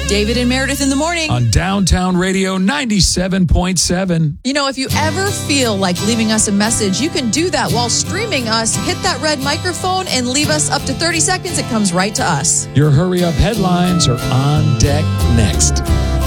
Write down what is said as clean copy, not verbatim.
David and Meredith in the morning. On Downtown Radio 97.7. You know, if you ever feel like leaving us a message, you can do that while streaming us. Hit that red microphone and leave us up to 30 seconds. It comes right to us. Your hurry up headlines are on deck next.